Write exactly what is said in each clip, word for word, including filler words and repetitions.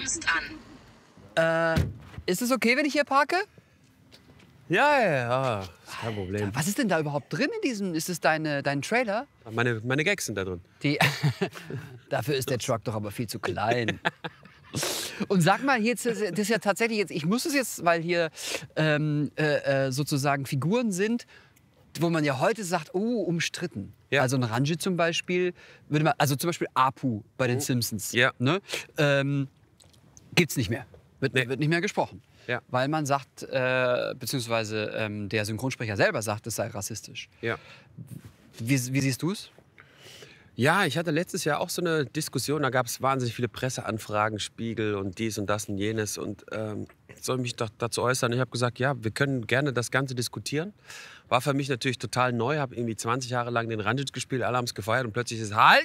kommst an. Äh, ist es okay, wenn ich hier parke? Ja, ja, ja, ist kein Problem. Was ist denn da überhaupt drin in diesem, ist es deine, dein Trailer? Meine, meine Gags sind da drin. Die, dafür ist der Truck doch aber viel zu klein. Und sag mal, jetzt, das ist ja tatsächlich jetzt, ich muss es jetzt, weil hier ähm, äh, sozusagen Figuren sind, wo man ja heute sagt, oh, umstritten. Ja. Also ein Ranjit zum Beispiel, würde man, also zum Beispiel Apu bei den Simpsons. Ja. Ne? Ähm, gibt's nicht mehr. Wird, Nee. wird nicht mehr gesprochen. Ja. Weil man sagt, äh, beziehungsweise ähm, der Synchronsprecher selber sagt, es sei rassistisch. Ja. Wie, wie siehst du es? Ja, ich hatte letztes Jahr auch so eine Diskussion, da gab es wahnsinnig viele Presseanfragen, Spiegel und dies und das und jenes. Und ähm, soll ich mich doch dazu äußern? Ich habe gesagt, ja, wir können gerne das Ganze diskutieren. War für mich natürlich total neu, habe irgendwie zwanzig Jahre lang den Ranjit gespielt, alle haben es gefeiert und plötzlich ist halt,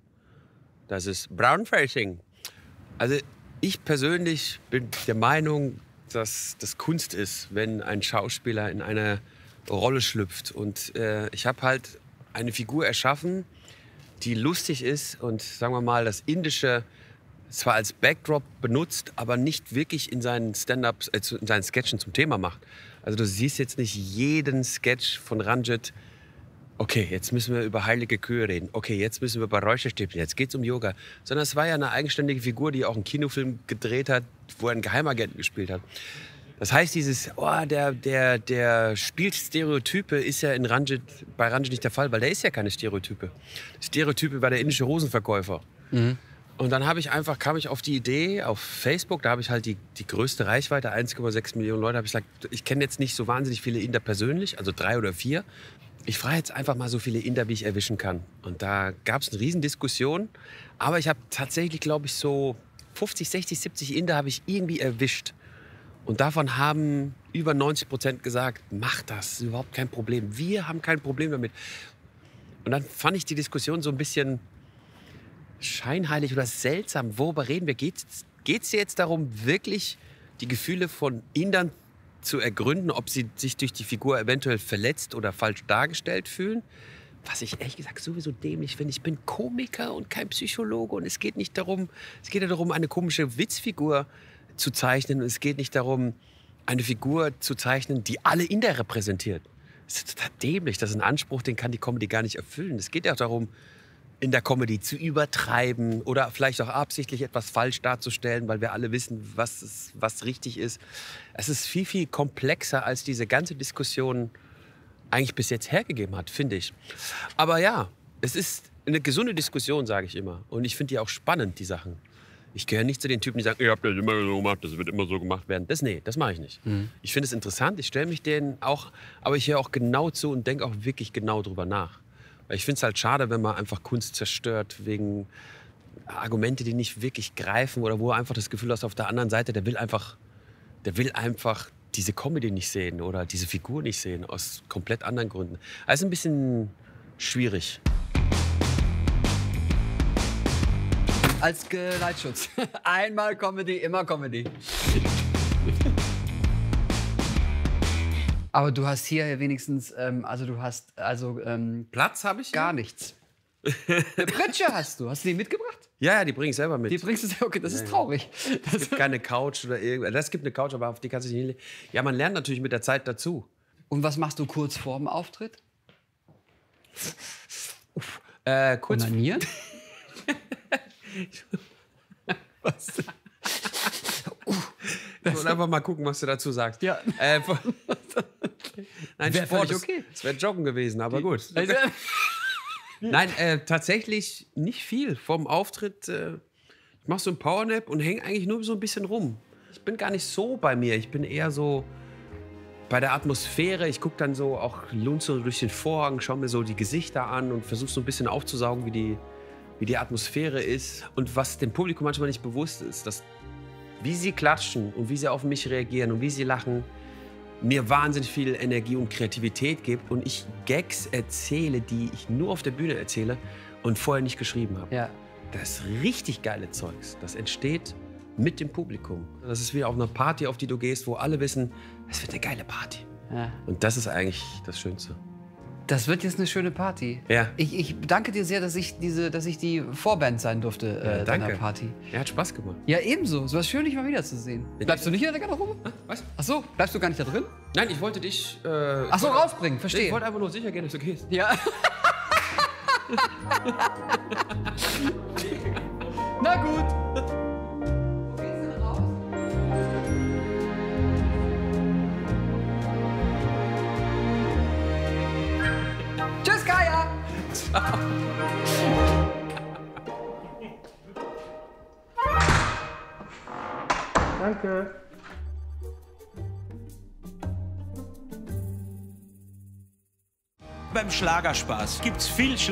das ist Brownfacing. Also ich persönlich bin der Meinung, dass das Kunst ist, wenn ein Schauspieler in eine Rolle schlüpft. Und äh, ich habe halt eine Figur erschaffen, die lustig ist und, sagen wir mal, das Indische zwar als Backdrop benutzt, aber nicht wirklich in seinen Stand-ups, äh, in seinen Sketchen zum Thema macht. Also du siehst jetzt nicht jeden Sketch von Ranjit, okay, jetzt müssen wir über heilige Kühe reden, okay, jetzt müssen wir über Räucherstäbchen, jetzt geht's um Yoga. Sondern es war ja eine eigenständige Figur, die auch einen Kinofilm gedreht hat, wo er einen Geheimagenten gespielt hat. Das heißt, dieses, oh, der, der, der spielt Stereotype, ist ja in Ranjit, bei Ranjit nicht der Fall, weil der ist ja keine Stereotype. Stereotype war der indische Hosenverkäufer. Mhm. Und dann habe ich einfach, kam ich auf die Idee, auf Facebook, da habe ich halt die, die größte Reichweite, eins Komma sechs Millionen Leute, habe ich gesagt, ich kenne jetzt nicht so wahnsinnig viele Inder persönlich, also drei oder vier. Ich frage jetzt einfach mal so viele Inder, wie ich erwischen kann. Und da gab es eine Riesendiskussion, aber ich habe tatsächlich, glaube ich, so fünfzig, sechzig, siebzig Inder habe ich irgendwie erwischt. Und davon haben über neunzig Prozent gesagt, mach das, ist überhaupt kein Problem. Wir haben kein Problem damit. Und dann fand ich die Diskussion so ein bisschen scheinheilig oder seltsam. Worüber reden wir? Geht es jetzt darum, wirklich die Gefühle von Indern zu ergründen, ob sie sich durch die Figur eventuell verletzt oder falsch dargestellt fühlen? Was ich ehrlich gesagt sowieso dämlich finde. Ich bin Komiker und kein Psychologe. Und es geht nicht darum, es geht ja darum, eine komische Witzfigur zu zeichnen. Und es geht nicht darum, eine Figur zu zeichnen, die alle Inder repräsentiert. Das ist total dämlich. Das ist ein Anspruch, den kann die Comedy gar nicht erfüllen. Es geht ja auch darum, in der Comedy zu übertreiben oder vielleicht auch absichtlich etwas falsch darzustellen, weil wir alle wissen, was, ist, was richtig ist. Es ist viel, viel komplexer, als diese ganze Diskussion eigentlich bis jetzt hergegeben hat, finde ich. Aber ja, es ist eine gesunde Diskussion, sage ich immer. Und ich finde die auch spannend, die Sachen. Ich gehöre nicht zu den Typen, die sagen, ihr habt das immer so gemacht, das wird immer so gemacht werden. Das, nee, das mache ich nicht. Mhm. Ich finde es interessant, ich stelle mich denen auch, aber ich höre auch genau zu und denke auch wirklich genau drüber nach. Weil ich finde es halt schade, wenn man einfach Kunst zerstört wegen Argumente, die nicht wirklich greifen oder wo einfach das Gefühl hast, auf der anderen Seite, der will einfach, der will einfach diese Comedy nicht sehen oder diese Figur nicht sehen, aus komplett anderen Gründen. Also ein bisschen schwierig. Als Geleitschutz. Einmal Comedy, immer Comedy. Aber du hast hier wenigstens, ähm, also du hast also ähm, Platz habe ich? gar nichts. Eine Pritsche hast du. Hast du die mitgebracht? Ja, ja, die bringe ich selber mit. Die bringst du selber. Okay, das ist traurig. Es gibt keine Couch oder irgendwas. Es gibt eine Couch, aber auf die kannst du nicht hinlegen. Ja, man lernt natürlich mit der Zeit dazu. Und was machst du kurz vor dem Auftritt? Äh, kurz. Onanieren? Was? Ich wollte einfach mal gucken, was du dazu sagst. Ja. Äh, Nein, Wär Sport, völlig okay. Das wäre Joggen gewesen, aber gut. Also, Nein, äh, tatsächlich nicht viel. Vorm Auftritt, äh, ich mache so einen Powernap und hänge eigentlich nur so ein bisschen rum. Ich bin gar nicht so bei mir. Ich bin eher so bei der Atmosphäre. Ich gucke dann so auch lunze durch den Vorhang, schaue mir so die Gesichter an und versuche so ein bisschen aufzusaugen, wie die, wie die Atmosphäre ist. Und was dem Publikum manchmal nicht bewusst ist, dass wie sie klatschen und wie sie auf mich reagieren und wie sie lachen, mir wahnsinnig viel Energie und Kreativität gibt und ich Gags erzähle, die ich nur auf der Bühne erzähle und vorher nicht geschrieben habe. ja. Das ist richtig geile Zeugs. Das entsteht mit dem Publikum. Das ist wie auf einer Party, auf die du gehst, wo alle wissen, es wird eine geile Party. Ja. Und das ist eigentlich das Schönste. Das wird jetzt eine schöne Party. Ja. Ich, ich danke dir sehr, dass ich, diese, dass ich die Vorband sein durfte äh, Ja, deiner danke. Party. Ja, hat Spaß gemacht. Ja, ebenso. Es war schön, dich mal wiederzusehen. Bleibst du nicht in der Garderobe? Was? Ach so, bleibst du gar nicht da drin? Nein, ich wollte dich. Äh, Ach so, ich wollte- rausbringen, verstehe. Ich wollte einfach nur sicher gehen, dass du gehst. Ja. Na gut. Wo geht's denn raus? Tschüss, Kaya. Danke. Beim Schlagerspaß gibt's viel Schlag